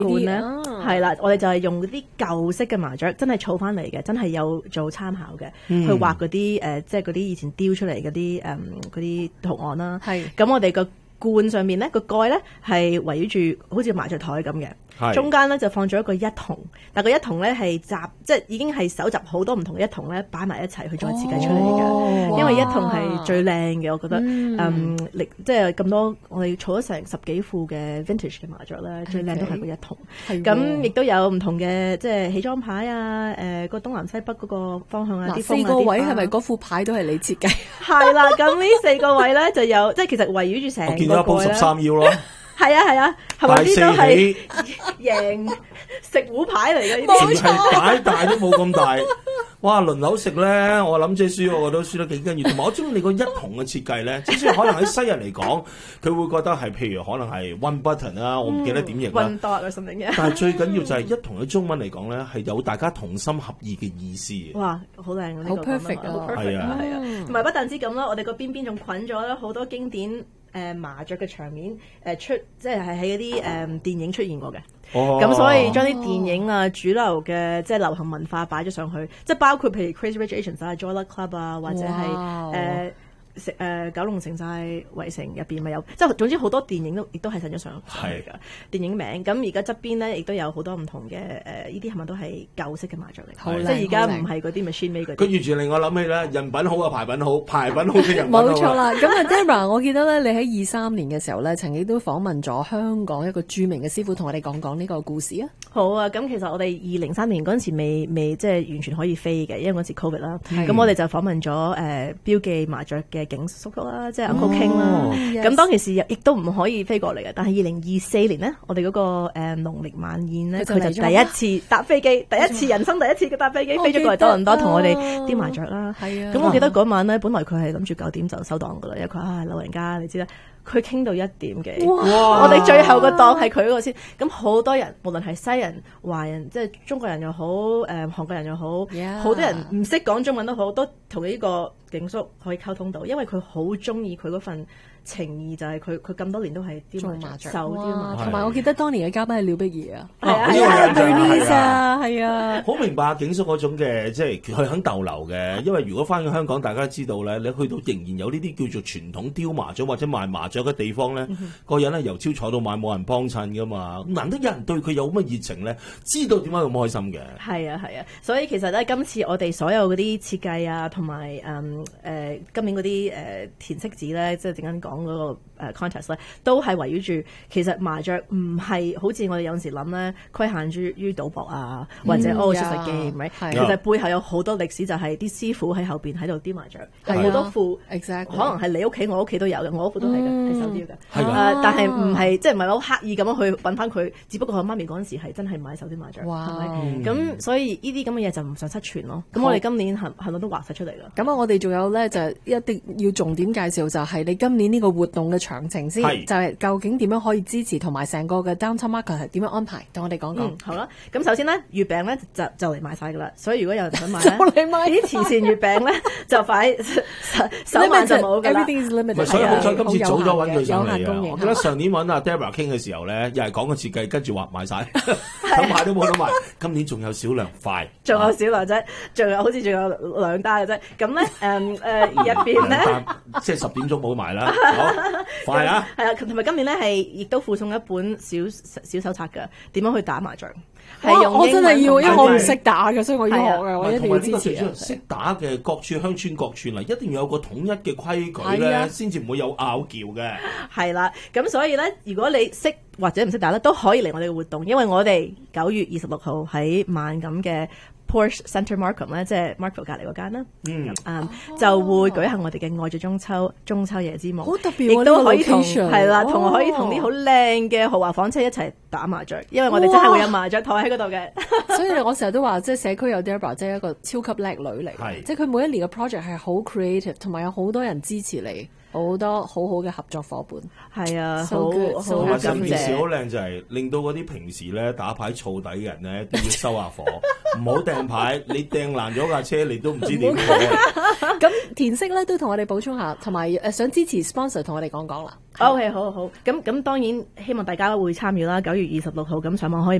罐咧，係啦，我哋就係用嗰啲舊式嘅麻雀，真係儲翻嚟嘅，真係有做參考嘅，去畫嗰啲即係嗰啲以前雕出嚟嗰啲嗰啲圖案啦。係咁，我哋個罐上面咧個蓋咧係圍繞住好似麻雀台咁嘅，中間咧就放咗一個一筒，但個一筒咧係即係已經係搜集好多唔同嘅一筒咧擺埋一齊去再設計出嚟嘅，因為一筒係最靚嘅，我覺得即係咁多我哋儲咗成10幾副嘅 vintage 嘅麻雀咧，最靚都係個一筒。咁亦都有唔同嘅即係起裝牌啊，個東南西北嗰個方向啊，啲 4個位係咪嗰副牌都係你設計？ 係啦，咁呢4個位咧就有即係其實圍繞住成個見到一鋪13腰咯。 係啊，係咪啲都係贏食糊牌嚟嘅？ 淨係擺大都冇咁大，哇！輪流食咧，我諗即係輸，我都輸得幾緊要。同埋我中意你個一筒嘅設計咧，即係可能喺西人嚟講，佢會覺得係譬如可能係 one button 啦，我唔記得點形啦。 one dot or something 嘅。 但係最緊要就係一筒嘅中文嚟講咧，係有大家同心合意嘅意思。 哇！好靚啊！ 好 perfect 啊！ 係啊， 同埋不但止咁啦，我哋個邊仲捆咗咧好多經典。麻雀嘅場面即係喺嗰啲電影出現過嘅，咁所以將啲電影啊主流嘅即係流行文化擺咗上去，即係包括譬如 Crazy Rich Asians 啊、Joy Luck Club 啊，或者係九龍城寨圍城入邊咪有，即係總之好多電影亦都係上咗上去㗎電影名。咁而家側邊咧亦都有好多唔同嘅呢啲係咪都係舊式嘅麻雀嚟？即係而家唔係嗰啲 machine made 嗰啲。 佢完全令我諗起咧，人品好啊，牌品好，牌品好嘅人品好。 冇錯啦。咁啊 Deborah， 我記得咧，你喺23年嘅時候咧，曾經都訪問咗香港一個著名嘅師傅，同我哋講講呢個故事啊。 好啊，咁其實我哋2003年嗰陣時未即係完全可以飛嘅，因為嗰陣時 Covid 啦。咁我哋就訪問咗標記麻雀嘅景叔叔啦，即係 Uncle King 啦。咁當其時亦都唔可以飛過嚟嘅，但係2024年咧，我哋嗰個農曆晚宴咧，佢就第一次搭飛機，人生第一次嘅搭飛機飛咗過嚟多倫多同我哋啲麻雀啦。咁我記得嗰晚咧，本來佢係諗住9點就收檔噶啦，因為佢話老人家你知啦。佢傾到1點幾，我哋最後個檔係佢嗰個先。咁好多人，無論係西人、華人，即係中國人又好，韓國人又好，好多人唔識講中文都好，都同呢個景叔可以溝通到，因為佢好中意佢嗰份情意，就係佢咁多年都係啲麻雀手啲麻雀。 同埋我記得當年嘅嘉賓係廖碧兒啊，係啊， 好明白景叔嗰種嘅，即係佢肯逗留嘅。因為如果翻去香港，大家知道咧，你去到仍然有呢啲叫做傳統雕麻雀或者賣麻雀嘅地方咧，個人咧由朝坐到晚冇人幫襯噶嘛，難得有人對佢有咁嘅熱情咧，知道點解咁開心嘅。 係啊，所以其實咧，今次我哋所有嗰啲設計啊，同埋今年嗰啲填色紙咧，即係陣間講嗰個contest 咧，都係圍繞住其實麻雀唔係好似我哋有陣時諗咧，規限於賭博啊，或者just a game，其實背後有好多歷史，就係啲師傅喺後邊喺度雕麻雀，好多副，可能係你屋企我屋企都有嘅，我嗰副都係嘅，係手雕嘅，但係唔係即係唔係好刻意咁樣去揾翻佢，只不過我媽咪嗰陣時係真係買手雕麻雀，係咪？咁所以呢啲咁嘅嘢就唔想失傳咯。咁我哋今年係咪都畫晒出嚟啦？ 咁我哋仲有咧就一定要重點介紹，就係你今年呢個活動嘅詳情先，就係究竟點樣可以支持，同埋成個嘅 Downtown Market 係點樣安排，同我哋講講。 好啦，咁首先咧，月餅咧就嚟賣晒噶啦，所以如果有人想買咧，啲慈善月餅咧就快手慢就冇噶啦。 所以好彩今次早咗揾佢上嚟啊！我記得上年揾阿 Deborah 傾嘅時候咧，又係講個設計，跟住話賣晒，想買都冇得賣。今年仲有少量快， 仲有少量啫，好似仲有2單嘅啫。咁咧入邊咧， 即係10點鐘冇賣啦，好快啊！ 係啊，同埋今年咧係亦都附送一本小手冊㗎，點樣去打麻雀。 我真係要，因為我唔識打嘅，所以我要學嘅，我一定要支持。 識打嘅各處鄉村各處啦，一定要有個統一嘅規矩咧，先至唔會有拗撬嘅。係啦，咁所以咧，如果你識或者唔識打咧，都可以嚟我哋嘅活動，因為我哋9月26號喺萬錦嘅 Porsche Centre Markham 咧，即係 Markham 隔離嗰間啦，就會舉行我哋嘅愛在中秋夜之夢， 好特別， 亦都可以同可以同啲好靚嘅豪華房車一齊打麻雀，因為我哋真係會有麻雀台喺嗰度嘅。 所以我成日都話，即係社區有 Deborah，即係一個超級叻女嚟，即係佢每一年嘅 project 係好 creative，同埋有好多人支持你。 好多好好嘅合作伙伴。 係啊， So 好 good, 好 so 同埋感成件事好謝。 靚就係令到嗰啲平時咧打牌燥底嘅人咧都要收下火，唔好掟牌，你掟爛咗架車你都唔知點做。 咁田色咧都同我哋補充下，同埋想支持 sponsor 同我哋講啦。 OK， 好。咁當然希望大家會參與啦。9月26號咁上網可以